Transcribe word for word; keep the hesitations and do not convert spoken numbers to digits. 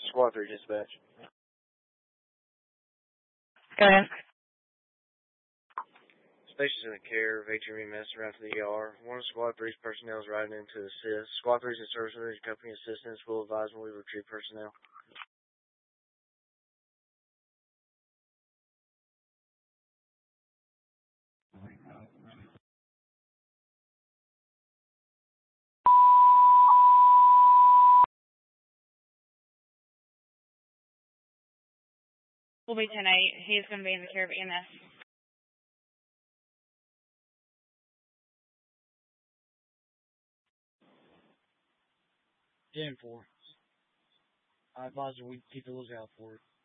Squad three dispatch. Go ahead. Station's in the care of H M E mess around to the E R. One of Squad three's personnel is riding in to assist. Squad three's in service with company assistance. Will advise when we retrieve personnel. Will be ten eight. He's going to be in the care of E M S. ten four. I advise that we keep a lookout for it.